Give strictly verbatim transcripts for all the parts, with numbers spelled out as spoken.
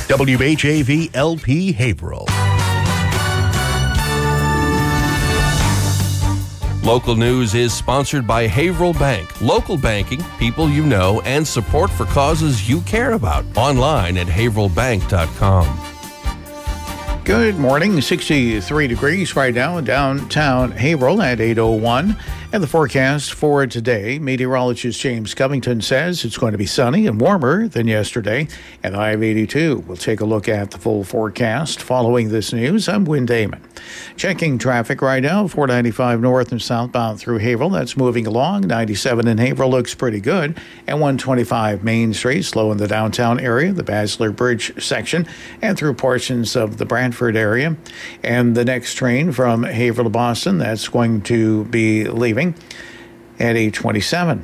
W H A V L P Haverhill. Local news is sponsored by Haverhill Bank. Local banking, people you know, and support for causes you care about. Online at haverhill bank dot com. Good morning, sixty-three degrees right now in downtown Haverhill at eight oh one. And the forecast for today, meteorologist James Covington says it's going to be sunny and warmer than yesterday at I eighty-two. We'll take a look at the full forecast. Following this news, I'm Wynn Damon. Checking traffic right now, four ninety-five north and southbound through Haverhill. That's moving along. ninety-seven in Haverhill looks pretty good. And one twenty-five Main Street, slow in the downtown area, the Basler Bridge section, and through portions of the Brantford area. And the next train from Haverhill to Boston, that's going to be leaving at eight twenty-seven.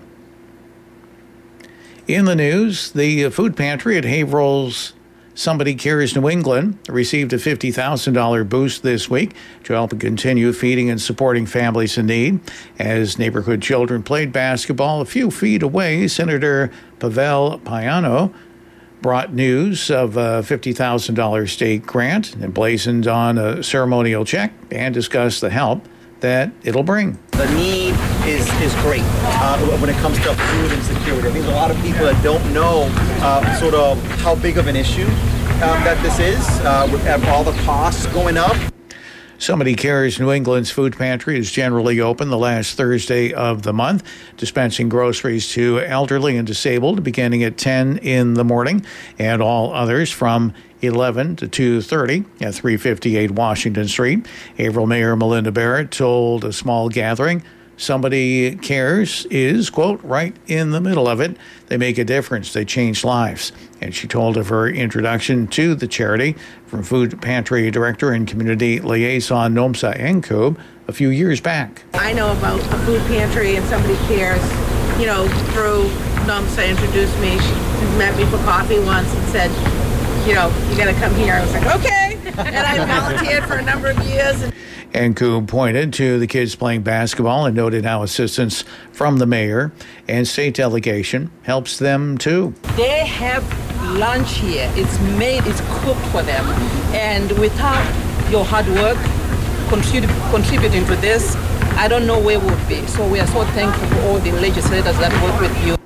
In the news, the food pantry at Haverhill's Somebody Cares New England received a fifty thousand dollars boost this week to help continue feeding and supporting families in need. As neighborhood children played basketball a few feet away, Senator Pavel Payano brought news of a fifty thousand dollars state grant, emblazoned on a ceremonial check, and discussed the help that it'll bring. The need is, is great uh, when it comes to food insecurity. I think there's a lot of people that don't know uh, sort of how big of an issue um, that this is uh, with all the costs going up. Somebody Cares New England's food pantry is generally open the last Thursday of the month, dispensing groceries to elderly and disabled beginning at ten in the morning, and all others from eleven to two thirty at three fifty-eight Washington Street. Haverhill Mayor Melinda Barrett told a small gathering, Somebody Cares is, quote, right in the middle of it. They make a difference. They change lives. And she told of her introduction to the charity from Food Pantry Director and Community Liaison Nomsa Nkub a few years back. I know about a food pantry and Somebody Cares, you know, through Nomsa introduced me. She met me for coffee once and said, you know, you got to come here. I was like, okay. And I volunteered for a number of years. And Nkub pointed to the kids playing basketball and noted how assistance from the mayor and state delegation helps them too. They have lunch here. It's made, it's cooked for them. And without your hard work contrib- contributing to this, I don't know where we would be. So we are so thankful for all the legislators that work with you.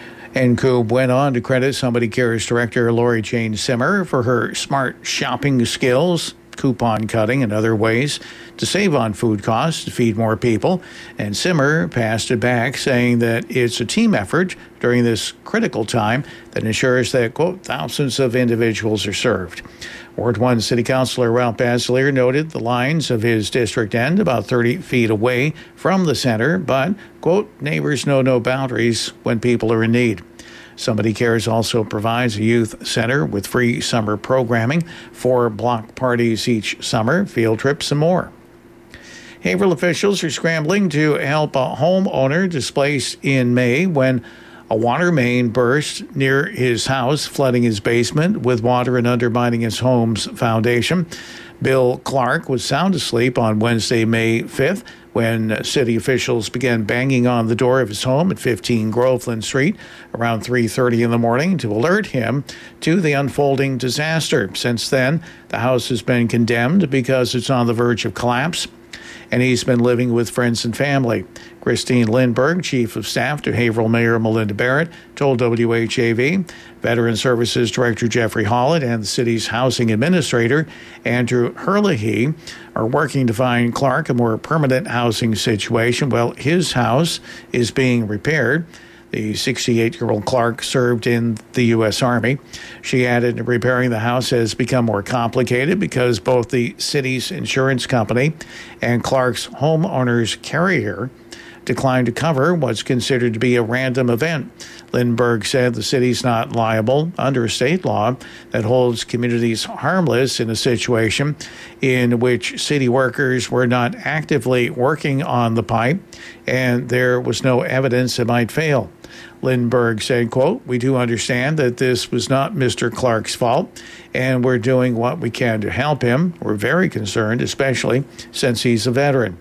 Nkub went on to credit Somebody Cares Director Lori Jane Simmer for her smart shopping skills, coupon cutting, and other ways to save on food costs to feed more people. And Simmer passed it back, saying that it's a team effort during this critical time that ensures that, quote, thousands of individuals are served. Ward one City Councilor Ralph Basilier noted the lines of his district end about thirty feet away from the center, but, quote, neighbors know no boundaries when people are in need. Somebody Cares also provides a youth center with free summer programming, four block parties each summer, field trips, and more. Haverhill officials are scrambling to help a homeowner displaced in May when a water main burst near his house, flooding his basement with water and undermining his home's foundation. Bill Clark was sound asleep on Wednesday, May fifth, when city officials began banging on the door of his home at fifteen Groveland Street around three thirty in the morning to alert him to the unfolding disaster. Since then, the house has been condemned because it's on the verge of collapse, and he's been living with friends and family. Christine Lindberg, Chief of Staff to Haverhill Mayor Melinda Barrett, told W H A V. Veteran Services Director Jeffrey Holland and the city's housing administrator, Andrew Herlihy, are working to find Clark a more permanent housing situation while his house is being repaired. The sixty-eight-year-old Clark served in the U S Army. She added, repairing the house has become more complicated because both the city's insurance company and Clark's homeowner's carrier declined to cover what's considered to be a random event. Lindberg said the city's not liable under state law that holds communities harmless in a situation in which city workers were not actively working on the pipe and there was no evidence it might fail. Lindberg said, quote, we do understand that this was not Mister Clark's fault, and we're doing what we can to help him. We're very concerned, especially since he's a veteran.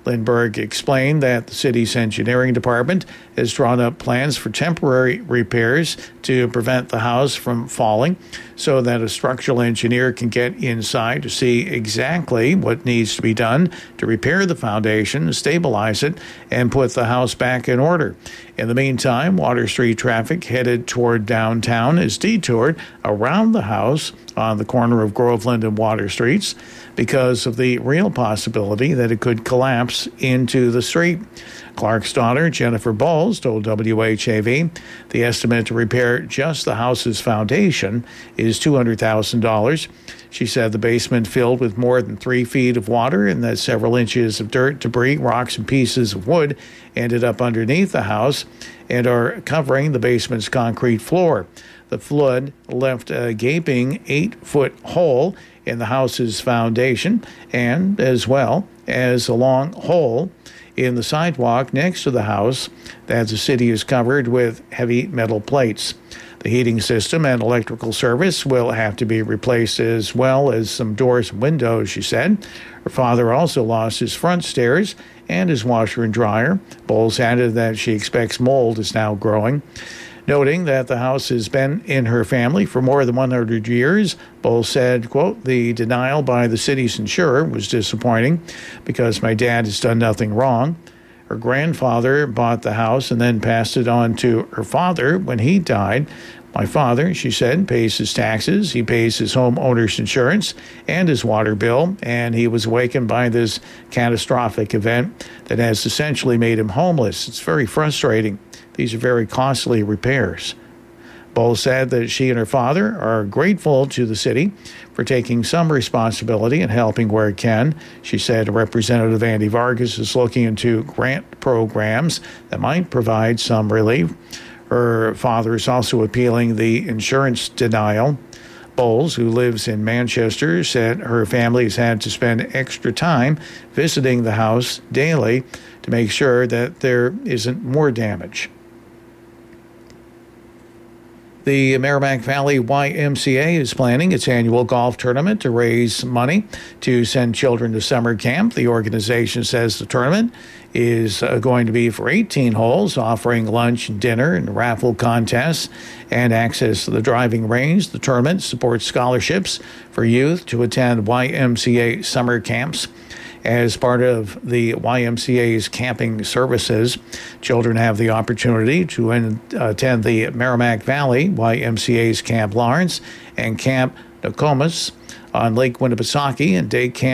Lindbergh explained that the city's engineering department has drawn up plans for temporary repairs to prevent the house from falling so that a structural engineer can get inside to see exactly what needs to be done to repair the foundation, stabilize it, and put the house back in order. In the meantime, Water Street traffic headed toward downtown is detoured around the house on the corner of Groveland and Water Streets because of the real possibility that it could collapse into the street. Clark's daughter, Jennifer Bowles, told W H A V the estimate to repair just the house's foundation is two hundred thousand dollars. She said the basement filled with more than three feet of water and that several inches of dirt, debris, rocks, and pieces of wood ended up underneath the house and are covering the basement's concrete floor. The flood left a gaping eight-foot hole in the house's foundation and, as well as a long hole in the sidewalk next to the house that the city is covered with heavy metal plates. The heating system and electrical service will have to be replaced, as well as some doors and windows, she said. Her father also lost his front stairs and his washer and dryer. Bowles added that she expects mold is now growing. Noting that the house has been in her family for more than one hundred years, Bowles said, quote, "The denial by the city's insurer was disappointing because my dad has done nothing wrong. Her grandfather bought the house and then passed it on to her father when he died. My father," she said, "pays his taxes, he pays his homeowner's insurance and his water bill, and he was awakened by this catastrophic event that has essentially made him homeless. It's very frustrating. These are very costly repairs." Bowles said that she and her father are grateful to the city for taking some responsibility and helping where it can. She said Representative Andy Vargas is looking into grant programs that might provide some relief. Her father is also appealing the insurance denial. Bowles, who lives in Manchester, said her family has had to spend extra time visiting the house daily to make sure that there isn't more damage. The Merrimack Valley Y M C A is planning its annual golf tournament to raise money to send children to summer camp. The organization says the tournament is uh, going to be for eighteen holes, offering lunch and dinner and raffle contests and access to the driving range. The tournament supports scholarships for youth to attend Y M C A summer camps. As part of the Y M C A's camping services, children have the opportunity to in, uh, attend the Merrimack Valley Y M C A's Camp Lawrence and Camp Nokomis on Lake Winnipesaukee and day camp